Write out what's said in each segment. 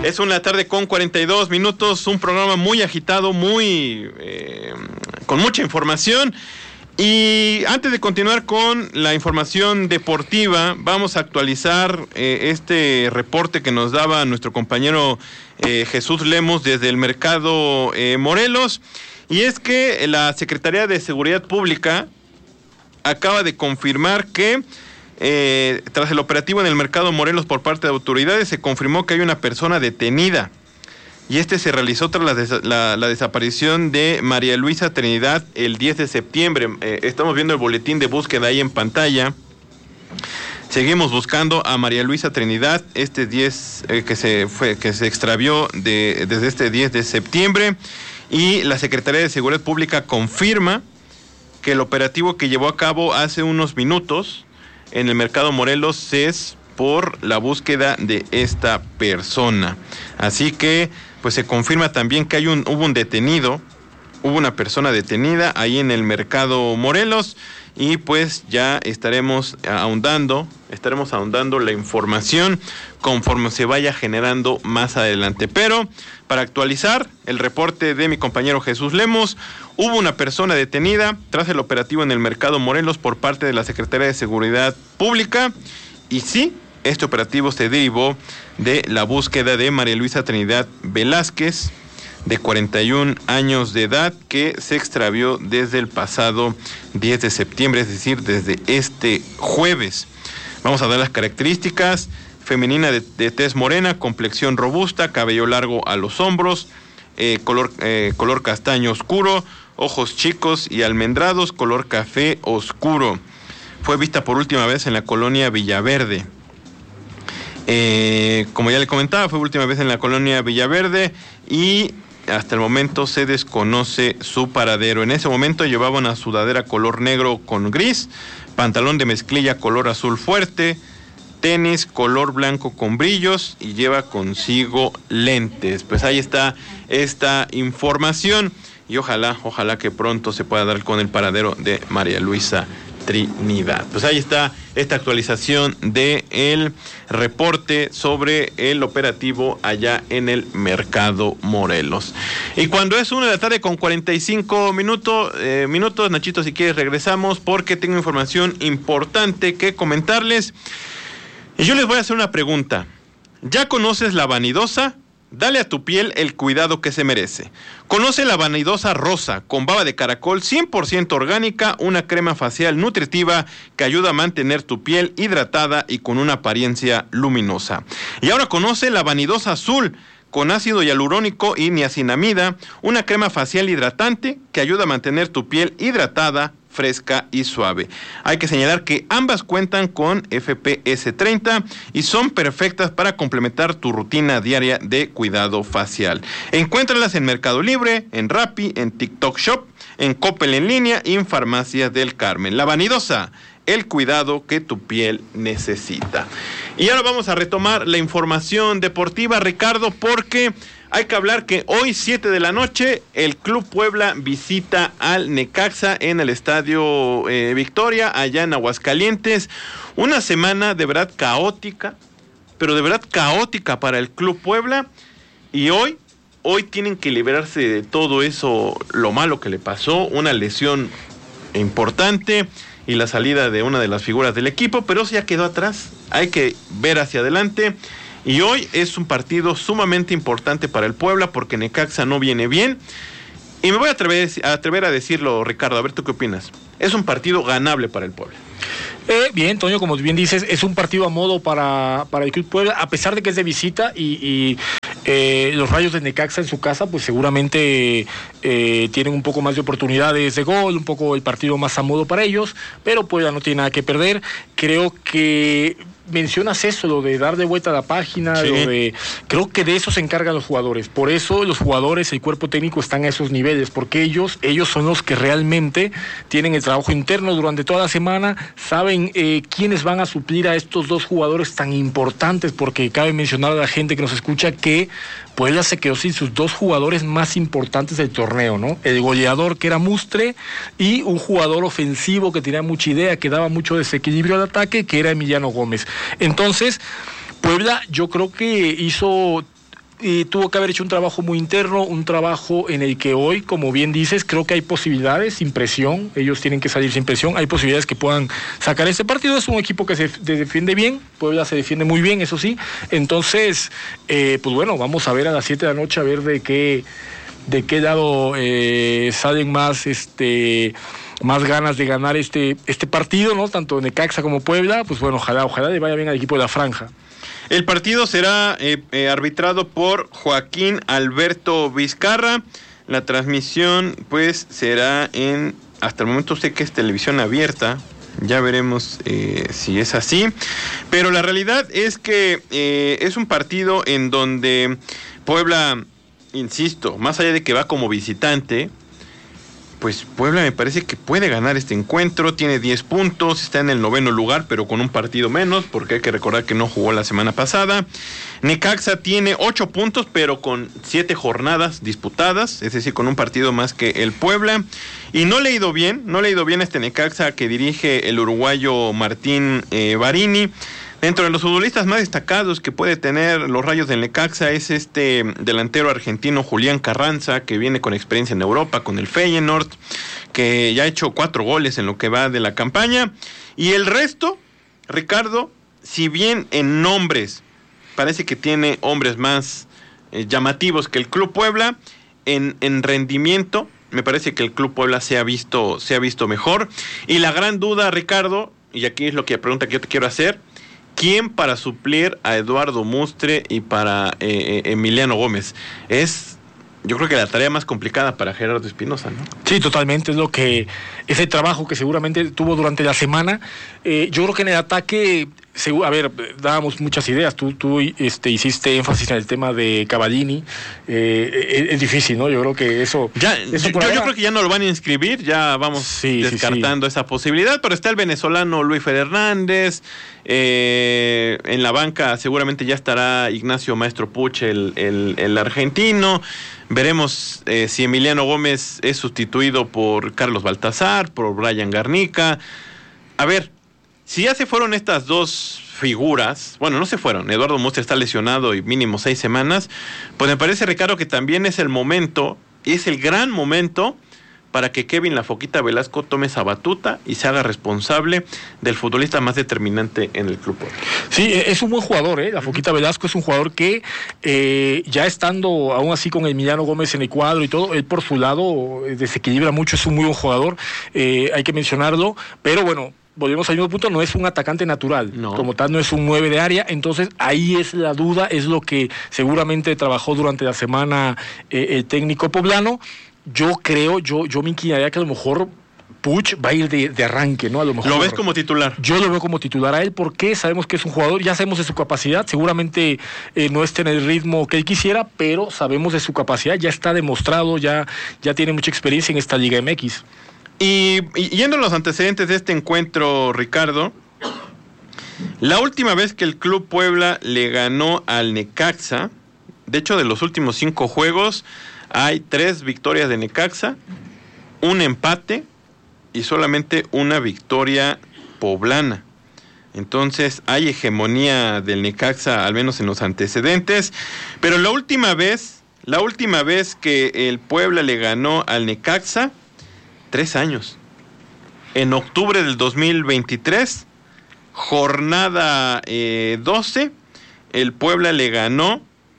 Es una tarde con 42 minutos, un programa muy agitado, con mucha información. Y antes de continuar con la información deportiva, vamos a actualizar este reporte que nos daba nuestro compañero Jesús Lemos desde el mercado Morelos. Y es que la Secretaría de Seguridad Pública acaba de confirmar que tras el operativo en el mercado Morelos por parte de autoridades, se confirmó que hay una persona detenida. Y se realizó tras la desaparición de María Luisa Trinidad el 10 de septiembre. Estamos viendo el boletín de búsqueda ahí en pantalla. Seguimos buscando a María Luisa Trinidad, que se extravió desde este 10 de septiembre. Y la Secretaría de Seguridad Pública confirma que el operativo que llevó a cabo hace unos minutos en el mercado Morelos es por la búsqueda de esta persona. Así que pues se confirma también que hubo una persona detenida ahí en el mercado Morelos, y pues ya estaremos ahondando la información conforme se vaya generando más adelante. Pero para actualizar el reporte de mi compañero Jesús Lemos, hubo una persona detenida tras el operativo en el mercado Morelos por parte de la Secretaría de Seguridad Pública, y sí, este operativo se derivó de la búsqueda de María Luisa Trinidad Velázquez, de 41 años de edad, que se extravió desde el pasado 10 de septiembre, es decir, desde este jueves. Vamos a dar las características: femenina de tez morena, complexión robusta, cabello largo a los hombros, color castaño oscuro, ojos chicos y almendrados, color café oscuro. Fue vista por última vez en la colonia Villaverde. Como ya le comentaba, fue última vez en la colonia Villaverde y hasta el momento se desconoce su paradero. En ese momento llevaba una sudadera color negro con gris, pantalón de mezclilla color azul fuerte, tenis color blanco con brillos y lleva consigo lentes. Pues ahí está esta información y ojalá que pronto se pueda dar con el paradero de María Luisa Trinidad. Pues ahí está esta actualización del reporte sobre el operativo allá en el mercado Morelos. Y cuando es 1:00 con 45 minutos, Nachito, si quieres regresamos porque tengo información importante que comentarles. Y yo les voy a hacer una pregunta. ¿Ya conoces la vanidosa? Dale a tu piel el cuidado que se merece. Conoce la vanidosa rosa con baba de caracol 100% orgánica, una crema facial nutritiva que ayuda a mantener tu piel hidratada y con una apariencia luminosa. Y ahora conoce la vanidosa azul con ácido hialurónico y niacinamida, una crema facial hidratante que ayuda a mantener tu piel hidratada, fresca y suave. Hay que señalar que ambas cuentan con FPS 30 y son perfectas para complementar tu rutina diaria de cuidado facial. Encuéntralas en Mercado Libre, en Rappi, en TikTok Shop, en Coppel en línea y en Farmacias del Carmen. La vanidosa, el cuidado que tu piel necesita. Y ahora vamos a retomar la información deportiva, Ricardo, porque hay que hablar que hoy 7 de la noche el Club Puebla visita al Necaxa en el Estadio Victoria, allá en Aguascalientes. Una semana de verdad caótica, pero de verdad caótica para el Club Puebla. Y hoy tienen que liberarse de todo eso, lo malo que le pasó, una lesión importante y la salida de una de las figuras del equipo, pero eso ya quedó atrás. Hay que ver hacia adelante. Y hoy es un partido sumamente importante para el Puebla porque Necaxa no viene bien. Y me voy a atrever a decirlo, Ricardo, a ver tú qué opinas. Es un partido ganable para el Puebla. Bien, Toño, como bien dices, es un partido a modo para el Club Puebla, a pesar de que es de visita y los Rayos de Necaxa en su casa, pues seguramente tienen un poco más de oportunidades de gol, un poco el partido más a modo para ellos, pero Puebla no tiene nada que perder. Creo que mencionas eso, lo de dar de vuelta a la página, sí. Creo que de eso se encargan los jugadores. Por eso los jugadores, el cuerpo técnico están a esos niveles, porque ellos son los que realmente tienen el trabajo interno durante toda la semana, saben quiénes van a suplir a estos dos jugadores tan importantes, porque cabe mencionar a la gente que nos escucha que Puebla se quedó sin sus dos jugadores más importantes del torneo, ¿no? El goleador, que era Mustre, y un jugador ofensivo que tenía mucha idea, que daba mucho desequilibrio al ataque, que era Emiliano Gómez. Entonces, Puebla yo creo que hizo tuvo que haber hecho un trabajo muy interno, un trabajo en el que hoy, como bien dices, creo que hay posibilidades sin presión. Ellos tienen que salir sin presión. Hay posibilidades que puedan sacar este partido. Es un equipo que se defiende bien. Puebla se defiende muy bien, eso sí. Entonces, pues bueno, vamos a ver a las 7 de la noche a ver de qué lado salen más ganas de ganar este partido, ¿no? Tanto Necaxa como Puebla. Pues bueno, ojalá le vaya bien al equipo de la franja. El partido será arbitrado por Joaquín Alberto Vizcarra. La transmisión pues será hasta el momento sé que es televisión abierta. Ya veremos si es así. Pero la realidad es que es un partido en donde Puebla, insisto, más allá de que va como visitante, pues Puebla me parece que puede ganar este encuentro. Tiene 10 puntos, está en el 9º lugar, pero con un partido menos, porque hay que recordar que no jugó la semana pasada. Necaxa tiene 8 puntos, pero con 7 jornadas disputadas, es decir, con un partido más que el Puebla. Y no le ha ido bien a este Necaxa que dirige el uruguayo Martín Barini. Dentro de los futbolistas más destacados que puede tener los Rayos del Necaxa es este delantero argentino Julián Carranza, que viene con experiencia en Europa, con el Feyenoord, que ya ha hecho 4 goles en lo que va de la campaña. Y el resto, Ricardo, si bien en nombres parece que tiene hombres más llamativos que el Club Puebla, en rendimiento me parece que el Club Puebla se ha visto mejor. Y la gran duda, Ricardo, y aquí es la pregunta que yo te quiero hacer: ¿quién para suplir a Eduardo Mustre y para Emiliano Gómez? Yo creo que la tarea más complicada para Gerardo Espinoza, ¿no? Sí, totalmente. Ese trabajo que seguramente tuvo durante la semana. Yo creo que en el ataque, dábamos muchas ideas. Tú hiciste énfasis en el tema de Cavallini. Es difícil, ¿no? Yo creo que eso... yo creo que ya no lo van a inscribir. Ya vamos descartando esa posibilidad. Pero está el venezolano Luis Fernández. En la banca seguramente ya estará Ignacio Maestro Puch, el argentino. Veremos si Emiliano Gómez es sustituido por Carlos Baltazar, por Brian Garnica. A ver, si ya se fueron estas dos figuras, bueno, no se fueron, Eduardo Mustre está lesionado y mínimo 6 semanas, pues me parece, Ricardo, que también es el momento, y es el gran momento, para que Kevin La Foquita Velasco tome esa batuta y se haga responsable del futbolista más determinante en el club. Sí, es un buen jugador, La Foquita Velasco es un jugador que ya estando aún así con Emiliano Gómez en el cuadro y todo, él por su lado desequilibra mucho, es un muy buen jugador, hay que mencionarlo, pero bueno, volvemos al mismo punto, no es un atacante natural, como tal no es un 9 de área, entonces ahí es la duda, es lo que seguramente trabajó durante la semana el técnico poblano. Yo creo, yo me inclinaría que a lo mejor Puch va a ir de arranque, ¿no? A lo mejor. ¿Lo ves como titular? Yo lo veo como titular a él porque sabemos que es un jugador, ya sabemos de su capacidad, seguramente no esté en el ritmo que él quisiera, pero sabemos de su capacidad, ya está demostrado, ya tiene mucha experiencia en esta Liga MX. Y yendo a los antecedentes de este encuentro, Ricardo, la última vez que el Club Puebla le ganó al Necaxa, de hecho de los últimos 5 juegos, hay 3 victorias de Necaxa, un empate y solamente una victoria poblana. Entonces hay hegemonía del Necaxa, al menos en los antecedentes. Pero la última vez que el Puebla le ganó al Necaxa, 3 años. En octubre del 2023, jornada 12, el Puebla le ganó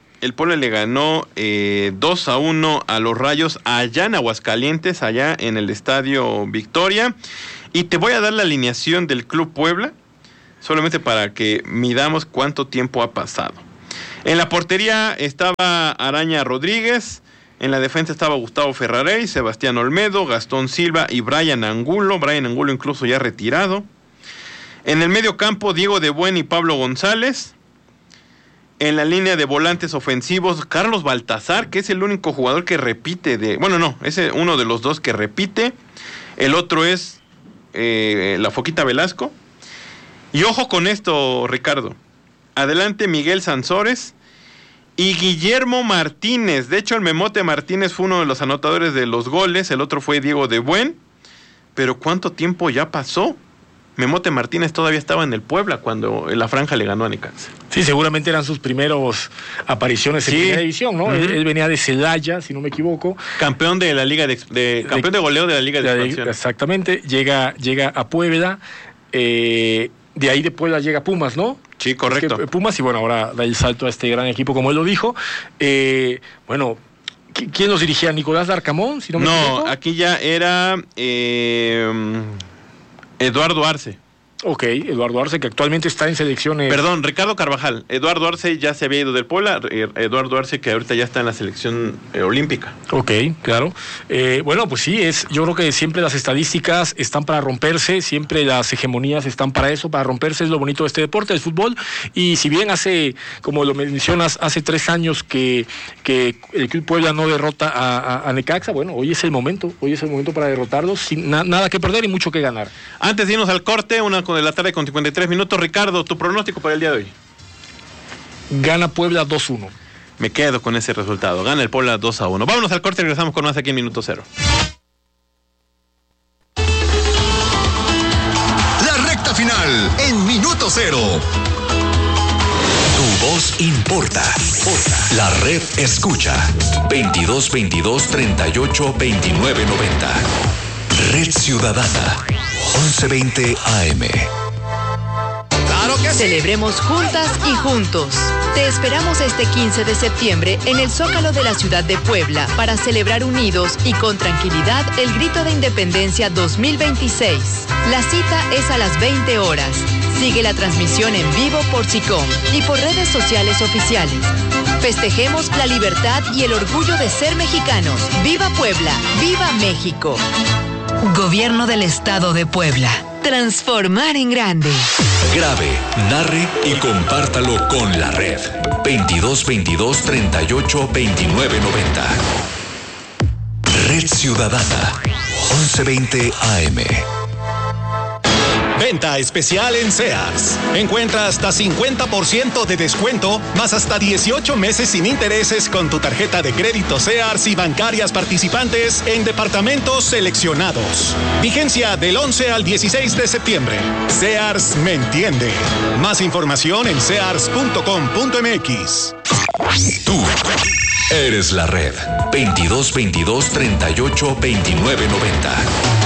2-1 a los Rayos allá en Aguascalientes, allá en el Estadio Victoria. Y te voy a dar la alineación del Club Puebla, solamente para que midamos cuánto tiempo ha pasado. En la portería estaba Araña Rodríguez, en la defensa estaba Gustavo Ferrarey, Sebastián Olmedo, Gastón Silva y Brian Angulo incluso ya retirado. En el medio campo, Diego de Buen y Pablo González. En la línea de volantes ofensivos, Carlos Baltazar, que es el único jugador que repite es uno de los dos que repite. El otro es La Foquita Velasco. Y ojo con esto, Ricardo. Adelante Miguel Sansores y Guillermo Martínez. De hecho, el Memote Martínez fue uno de los anotadores de los goles. El otro fue Diego de Buen. Pero ¿cuánto tiempo ya pasó? Memote Martínez todavía estaba en el Puebla cuando la Franja le ganó a Necaxa. Sí, seguramente eran sus primeros apariciones en primera división, ¿no? Él venía de Celaya, si no me equivoco. Campeón de la Liga campeón de goleo de la Liga de Expansión. Exactamente, llega a Puebla, de ahí de Puebla llega a Pumas, ¿no? Sí, correcto. Pumas, y bueno, ahora da el salto a este gran equipo, como él lo dijo. Bueno, ¿quién los dirigía? ¿Nicolás Darcamón, si no me equivoco? No, aquí ya era Eduardo Arce. Ok, Eduardo Arce, que actualmente está en selecciones... Perdón, Ricardo Carvajal. Eduardo Arce ya se había ido del Puebla. Eduardo Arce, que ahorita ya está en la selección olímpica. Ok, claro. Bueno, pues sí, yo creo que siempre las estadísticas están para romperse, siempre las hegemonías están para eso, para romperse. Es lo bonito de este deporte, el fútbol. Y si bien como lo mencionas, hace 3 años que el Club Puebla no derrota a Necaxa, bueno, hoy es el momento para derrotarlos, sin nada que perder y mucho que ganar. Antes de irnos al corte, de la tarde con 53 minutos. Ricardo, tu pronóstico para el día de hoy. Gana Puebla 2-1. Me quedo con ese resultado. Gana el Puebla 2-1. Vámonos al corte y regresamos con más aquí en Minuto Cero. La recta final en Minuto Cero. Tu voz importa. La red escucha. 2222-382990. Red Ciudadana. 1120 AM. ¡Claro que sí! Celebremos juntas y juntos. Te esperamos este 15 de septiembre en el Zócalo de la ciudad de Puebla para celebrar unidos y con tranquilidad el Grito de Independencia 2026. La cita es a las 20 horas. Sigue la transmisión en vivo por SICOM y por redes sociales oficiales. Festejemos la libertad y el orgullo de ser mexicanos. ¡Viva Puebla! ¡Viva México! Gobierno del Estado de Puebla. Transformar en grande. Grabe, narre y compártalo con la red. 2222-382990. Red Ciudadana. 1120 AM. Venta especial en Sears. Encuentra hasta 50% de descuento, más hasta 18 meses sin intereses con tu tarjeta de crédito Sears y bancarias participantes en departamentos seleccionados. Vigencia del 11 al 16 de septiembre. Sears me entiende. Más información en sears.com.mx. Tú eres la red. 2222-382990.